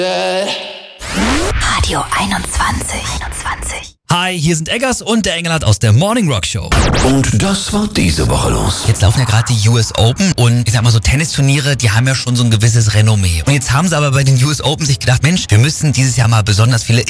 Radio 21. Hi, hier sind Eggers und der Engelhardt aus der Morning Rock Show. Und das war diese Woche los. Jetzt laufen ja gerade die US Open und ich sag mal so Tennisturniere, die haben ja schon so ein gewisses Renommee. Und jetzt haben sie aber bei den US Open sich gedacht, Mensch, wir müssen dieses Jahr mal besonders viele